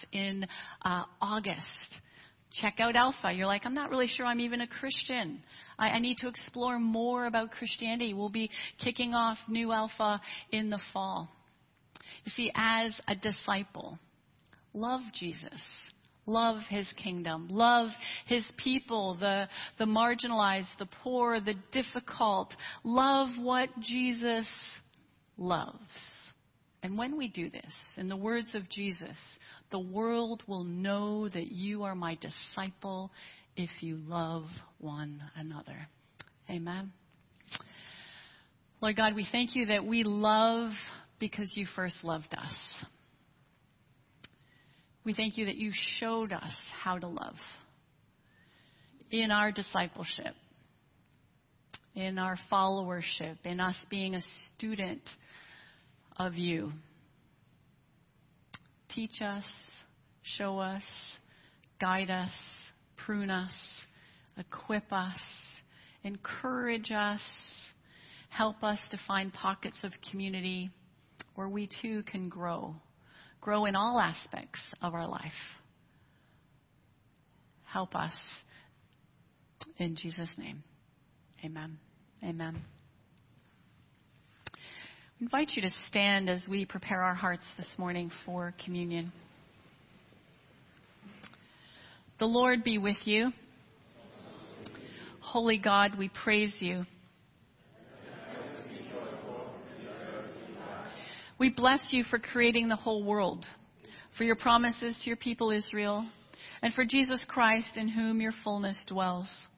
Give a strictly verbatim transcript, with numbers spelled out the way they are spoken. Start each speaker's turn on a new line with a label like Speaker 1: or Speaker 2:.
Speaker 1: in uh, August. Check out Alpha. You're like, I'm not really sure I'm even a Christian. I, I need to explore more about Christianity. We'll be kicking off New Alpha in the fall. You see, as a disciple, love Jesus. Love his kingdom. Love his people, the, the marginalized, the poor, the difficult. Love what Jesus loves. And when we do this, in the words of Jesus, the world will know that you are my disciple if you love one another. Amen. Lord God, we thank you that we love because you first loved us. We thank you that you showed us how to love in our discipleship, in our followership, in us being a student of you. Teach us, show us, guide us, prune us, equip us, encourage us, help us to find pockets of community where we too can grow. Grow in all aspects of our life. Help us. In Jesus' name. Amen. Amen. I invite you to stand as we prepare our hearts this morning for communion. The Lord be with you. Holy God, we praise you. We bless you for creating the whole world, for your promises to your people Israel, and for Jesus Christ in whom your fullness dwells.